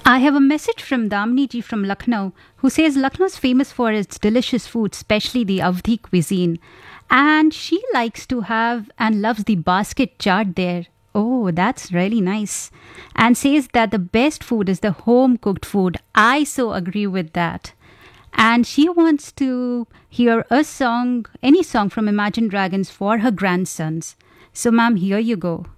I have a message from Damni ji from Lucknow who says Lucknow is famous for its delicious food, especially the Avdi cuisine. And she likes to have and loves the basket chaat there. Oh, that's really nice. And says that the best food is the home cooked food. I so agree with that. And she wants to hear a song, any song from Imagine Dragons for her grandsons. So, ma'am, here you go.